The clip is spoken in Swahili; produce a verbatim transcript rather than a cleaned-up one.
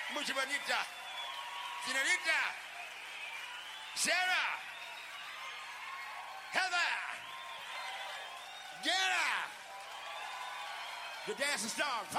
Mucho bonita. Senorita. Sarah. Heather. Jenna. The dancing star.